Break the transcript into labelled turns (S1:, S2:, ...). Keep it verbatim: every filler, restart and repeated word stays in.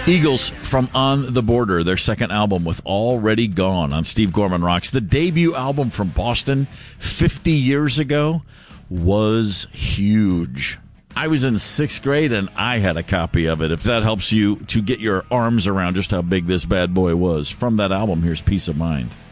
S1: Eagles from On the Border, their second album with Already Gone on Steve Gorman Rocks. The debut album from Boston fifty years ago was huge. I was in sixth grade and I had a copy of it, if that helps you to get your arms around just how big this bad boy was. From that album, here's Peace of Mind.